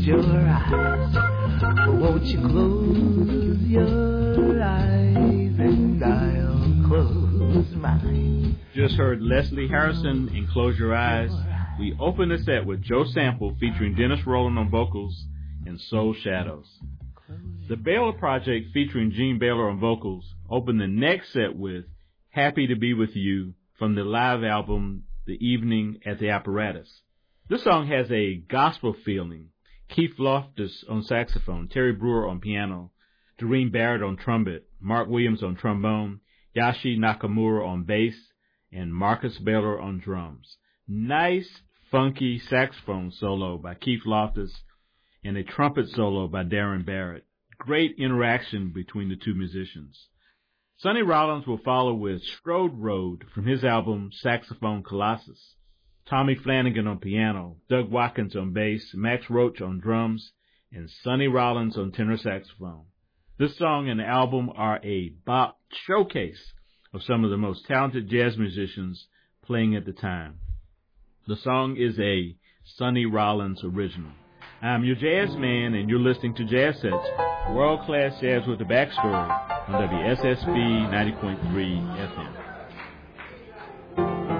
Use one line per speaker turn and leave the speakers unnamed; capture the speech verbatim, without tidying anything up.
close your eyes? Won't you close your eyes and I'll close mine?
Just heard Leslie Harrison in Close Your Eyes. We open the set with Joe Sample featuring Dennis Rowland on vocals and Soul Shadows. The Baylor Project featuring Gene Baylor on vocals opened the next set with Happy to Be With You from the live album The Evening at the Apparatus. This song has a gospel feeling. Keith Loftus on saxophone, Terry Brewer on piano, Doreen Barrett on trumpet, Mark Williams on trombone, Yashi Nakamura on bass, and Marcus Baylor on drums. Nice, funky saxophone solo by Keith Loftus and a trumpet solo by Darren Barrett. Great interaction between the two musicians. Sonny Rollins will follow with Strode Road from his album Saxophone Colossus. Tommy Flanagan on piano, Doug Watkins on bass, Max Roach on drums, and Sonny Rollins on tenor saxophone. This song and the album are a bop showcase of some of the most talented jazz musicians playing at the time. The song is a Sonny Rollins original. I'm your jazz man, and you're listening to Jazz Sets, world-class jazz with a backstory on W S S B ninety point three F M.